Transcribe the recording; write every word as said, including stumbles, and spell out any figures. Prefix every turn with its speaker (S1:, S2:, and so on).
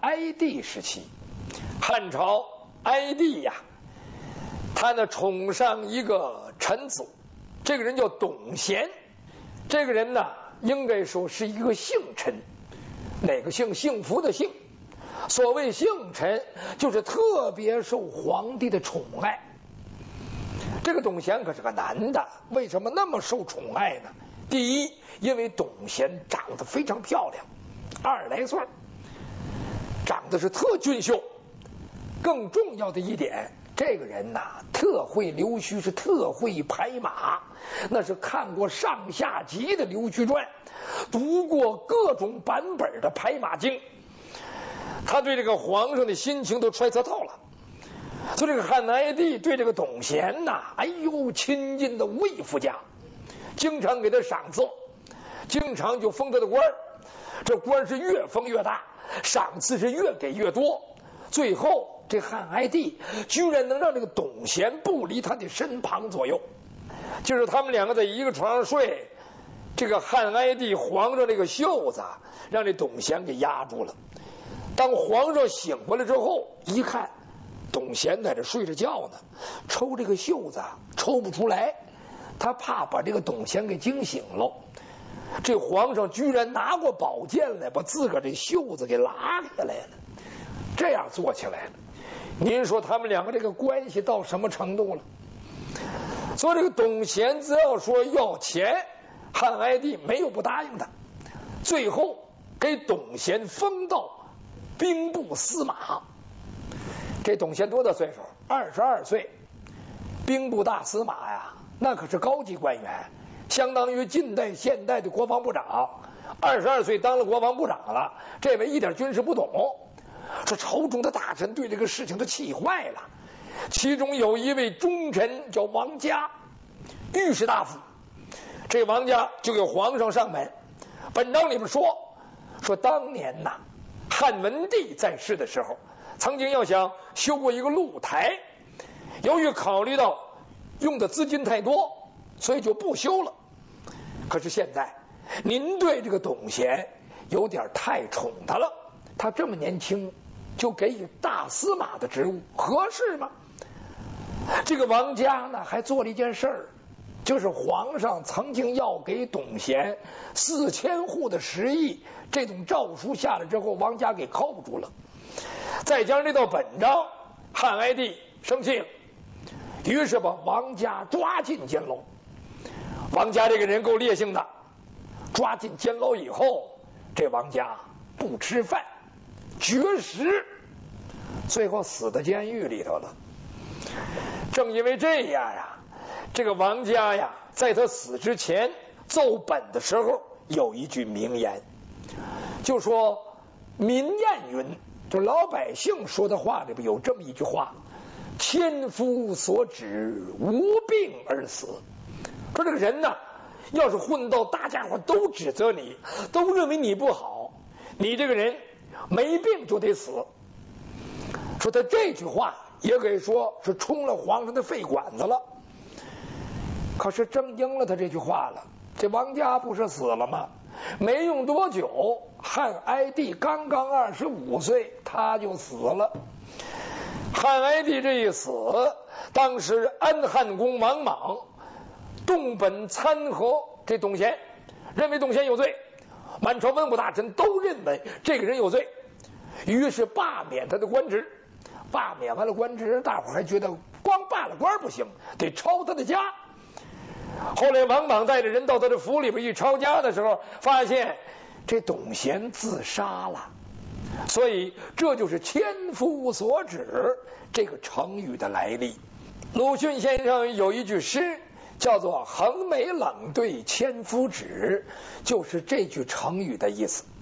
S1: 哀帝时期，汉朝哀帝呀，他呢宠上一个臣子，这个人叫董贤。这个人呢，应该说是一个幸臣。哪个幸？幸福的幸。所谓幸臣，就是特别受皇帝的宠爱。这个董贤可是个男的，为什么那么受宠爱呢？第一，因为董贤长得非常漂亮，二十来岁，长得是特俊秀。更重要的一点，这个人呐，特会溜须，是特会拍马，那是看过上下集的《溜须传》，读过各种版本的拍马经，他对这个皇上的心情都揣测透了。所以这个汉哀帝对这个董贤呐，哎呦，亲近的魏夫家，经常给他赏赐，经常就封他的官儿，这官是越封越大，赏赐是越给越多。最后这汉哀帝居然能让这个董贤不离他的身旁左右，就是他们两个在一个床上睡，这个汉哀帝皇上这个袖子让这董贤给压住了。当皇上醒过来之后，一看董贤在这睡着觉呢，抽这个袖子抽不出来，他怕把这个董贤给惊醒了。这皇上居然拿过宝剑来，把自个儿这袖子给拉下来了，这样做起来了。您说他们两个这个关系到什么程度了？所以这个董贤只要说要钱，汉哀帝没有不答应的，最后给董贤封到兵部司马。这董贤多大岁数？二十二岁，兵部大司马呀，那可是高级官员，相当于近代现代的国防部长。二十二岁当了国防部长了，这位一点军事不懂。说朝中的大臣对这个事情都气坏了，其中有一位忠臣叫王嘉，御史大夫。这王嘉就给皇上上门，本章里面说说当年呐，汉文帝在世的时候，曾经要想修过一个露台，由于考虑到用的资金太多，所以就不修了。可是现在您对这个董贤有点太宠他了，他这么年轻就给予大司马的职务，合适吗？这个王嘉呢，还做了一件事儿，就是皇上曾经要给董贤四千户的食邑，这种诏书下来之后，王嘉给扣住了。再加上这道本章，汉哀帝生气了，于是把王嘉抓进监牢。王嘉这个人够烈性的，抓进监牢以后，这王嘉不吃饭，绝食，最后死在监狱里头了。正因为这样啊，这个王嘉呀，在他死之前奏本的时候有一句名言，就说民谚云，就老百姓说的话里边有这么一句话：千夫所指，无病而死。说这个人呢，要是混到大家伙都指责你，都认为你不好，你这个人没病就得死。说他这句话也可以说是冲了皇上的肺管子了。可是正应了他这句话了，这王嘉不是死了吗？没用多久，汉哀帝刚刚二十五岁，他就死了。汉哀帝这一死，当时安汉公王莽动本参劾这董贤，认为董贤有罪，满朝文武大臣都认为这个人有罪，于是罢免他的官职。罢免完了官职，大伙还觉得光罢了官不行，得抄他的家。后来王莽带着人到他的府里边一抄家的时候，发现这董贤自杀了。所以这就是千夫所指这个成语的来历。鲁迅先生有一句诗叫做横眉冷对千夫指，就是这句成语的意思。